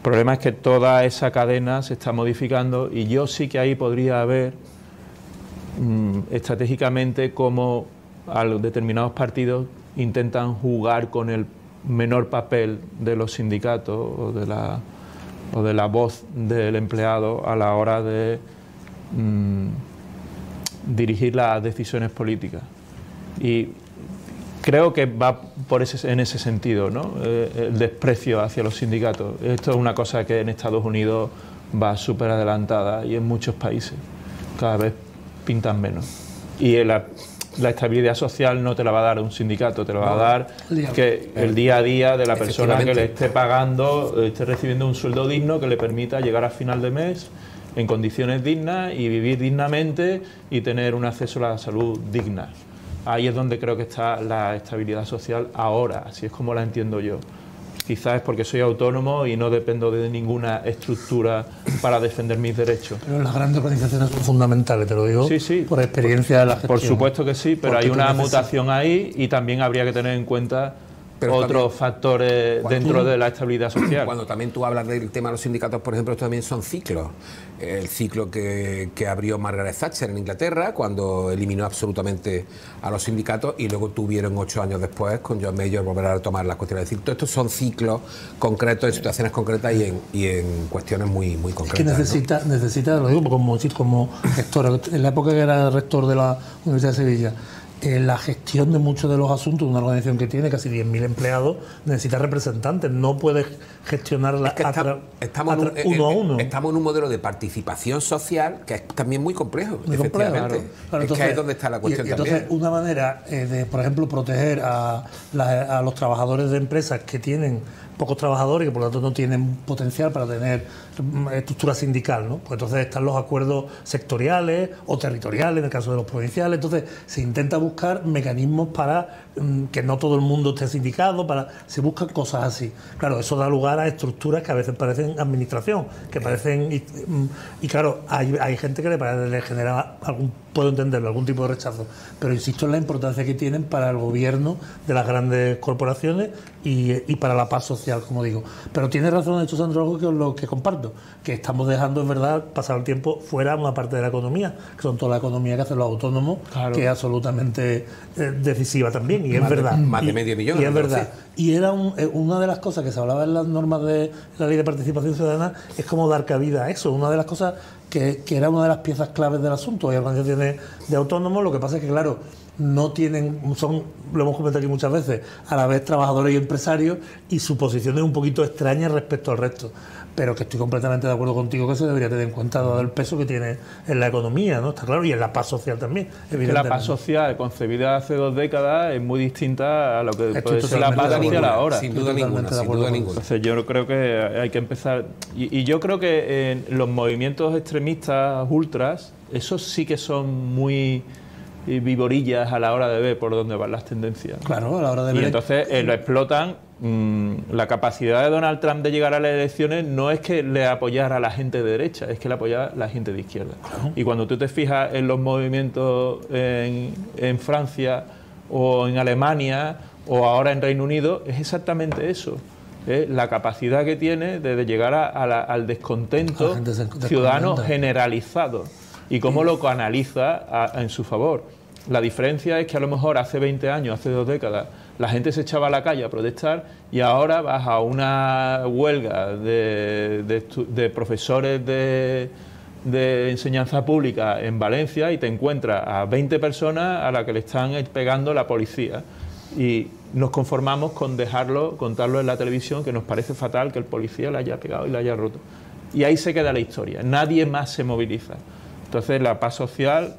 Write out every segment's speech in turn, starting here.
problema es que toda esa cadena se está modificando y yo sí que ahí podría ver estratégicamente cómo a los determinados partidos intentan jugar con el menor papel de los sindicatos o de la voz del empleado a la hora de dirigir las decisiones políticas. Y creo que va en ese sentido, ¿no? El desprecio hacia los sindicatos. Esto es una cosa que en Estados Unidos va súper adelantada y en muchos países cada vez pintan menos. Y la estabilidad social no te la va a dar un sindicato, te la va a dar que el día a día de la persona que le esté pagando, esté recibiendo un sueldo digno que le permita llegar a final de mes en condiciones dignas y vivir dignamente y tener un acceso a la salud digna. Ahí es donde creo que está la estabilidad social ahora, así es como la entiendo yo. Quizás es porque soy autónomo y no dependo de ninguna estructura para defender mis derechos. Pero las grandes organizaciones son fundamentales, te lo digo, sí. por experiencia de la gestión. Por supuesto que sí, pero hay una mutación ahí y también habría que tener en cuenta otros factores dentro de la estabilidad social. Cuando también tú hablas del tema de los sindicatos, por ejemplo, también son ciclos. El ciclo que abrió Margaret Thatcher en Inglaterra, cuando eliminó absolutamente a los sindicatos, y luego tuvieron 8 años después con John Major volver a retomar las cuestiones. Es decir, todos estos son ciclos concretos, en situaciones concretas y en cuestiones muy concretas. Es que necesita, lo digo como gestor, en la época que era rector de la Universidad de Sevilla, la gestión de muchos de los asuntos de una organización que tiene casi 10.000 empleados necesita representantes, no puedes gestionarla uno a uno. Estamos en un modelo de participación social que es también muy complejo, efectivamente. Claro, entonces, ahí es donde está la cuestión entonces, también. Una manera de, por ejemplo, proteger a los trabajadores de empresas que tienen pocos trabajadores y que por lo tanto no tienen potencial para tener estructura sindical, ¿no? Pues entonces están los acuerdos sectoriales o territoriales, en el caso de los provinciales. Entonces se intenta buscar mecanismos para que no todo el mundo esté sindicado, se buscan cosas así. Claro, eso da lugar a estructuras que a veces parecen administración, que parecen... Y claro, hay gente que le genera puedo entenderlo, algún tipo de rechazo, pero insisto en la importancia que tienen para el gobierno de las grandes corporaciones y para la paz social, como digo. Pero tiene razón, de hecho, Sandro, que es lo que comparto, que estamos dejando, es verdad, pasar el tiempo fuera una parte de la economía, que son toda la economía que hacen los autónomos, claro, que es absolutamente decisiva también, y es verdad. Más de medio millón. Y es verdad. Y era una de las cosas que se hablaba en las normas de la Ley de Participación Ciudadana, es cómo dar cabida a eso. Una de las cosas que era una de las piezas claves del asunto. Hay organizaciones de autónomos, lo que pasa es que, claro, no tienen, lo hemos comentado aquí muchas veces, a la vez trabajadores y empresarios, y su posición es un poquito extraña respecto al resto. Pero que estoy completamente de acuerdo contigo que se debería tener en cuenta dado el peso que tiene en la economía, ¿no? Está claro, y en la paz social también, evidentemente. La paz social concebida hace 2 décadas es muy distinta a lo que puede ser la paz social ahora. Sin duda ninguna. Entonces yo creo que hay que empezar... Y yo creo que en los movimientos extremistas, ultras, esos sí que son muy vivorillas a la hora de ver por dónde van las tendencias, ¿no? Claro, a la hora de ver... Y entonces lo explotan. La capacidad de Donald Trump de llegar a las elecciones no es que le apoyara a la gente de derecha, es que le apoyara a la gente de izquierda. Claro. Y cuando tú te fijas en los movimientos en Francia o en Alemania o ahora en Reino Unido, es exactamente eso. La capacidad que tiene de llegar al descontento ciudadano generalizado y cómo lo canaliza en su favor. La diferencia es que a lo mejor hace 20 años, hace 2 décadas, la gente se echaba a la calle a protestar y ahora vas a una huelga de profesores de enseñanza pública en Valencia y te encuentras a 20 personas a las que le están pegando la policía. Y nos conformamos con contarlo en la televisión, que nos parece fatal que el policía le haya pegado y le haya roto. Y ahí se queda la historia. Nadie más se moviliza. Entonces la paz social,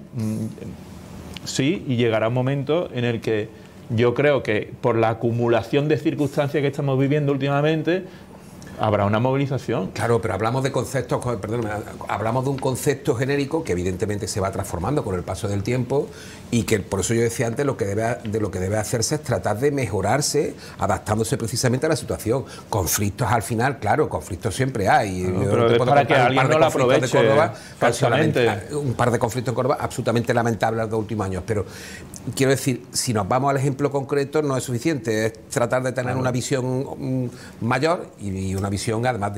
sí, y llegará un momento en el que yo creo que por la acumulación de circunstancias que estamos viviendo últimamente habrá una movilización. Claro, pero hablamos de conceptos, hablamos de un concepto genérico que evidentemente se va transformando con el paso del tiempo y que por eso yo decía antes lo que debe hacerse es tratar de mejorarse, adaptándose precisamente a la situación. Conflictos al final, claro, conflictos siempre hay. No, pero es para que alguien no lo aproveche falsamente. Un par de conflictos en Córdoba absolutamente lamentables en los últimos años, pero quiero decir, si nos vamos al ejemplo concreto no es suficiente, es tratar de tener una visión mayor y una visión además